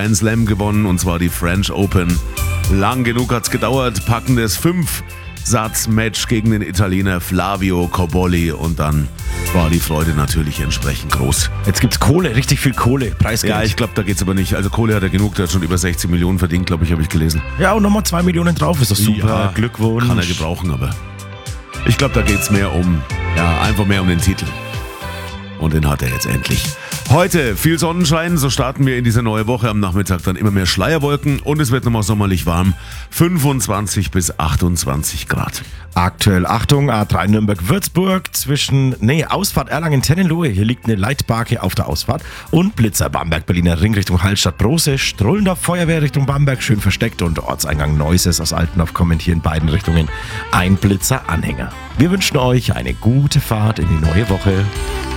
Grand Slam gewonnen, und zwar die French Open. Lang genug hat's gedauert, packendes 5-Satz-Match gegen den Italiener Flavio Cobolli, und dann war die Freude natürlich entsprechend groß. Jetzt gibt's Kohle, richtig viel Kohle, Preisgeld. Ja, ich glaube, da geht's aber nicht. Also Kohle hat er genug, der hat schon über 16 Millionen verdient, glaube ich, habe ich gelesen. Ja, und nochmal 2 Millionen drauf, ist das super. Ja, Glückwunsch. Kann er gebrauchen, aber ich glaube, da geht's mehr einfach mehr um den Titel. Und den hat er jetzt endlich. Heute viel Sonnenschein, so starten wir in diese neue Woche. Am Nachmittag dann immer mehr Schleierwolken und es wird nochmal sommerlich warm. 25 bis 28 Grad. Aktuell, Achtung, A3 Nürnberg-Würzburg Ausfahrt Erlangen-Tennenlohe. Hier liegt eine Leitbarke auf der Ausfahrt. Und Blitzer Bamberg-Berliner Ring Richtung Hallstatt-Brose. Strullendorf Feuerwehr Richtung Bamberg, schön versteckt. Und Ortseingang Neuses aus Altendorf kommen hier in beiden Richtungen ein Blitzer-Anhänger. Wir wünschen euch eine gute Fahrt in die neue Woche.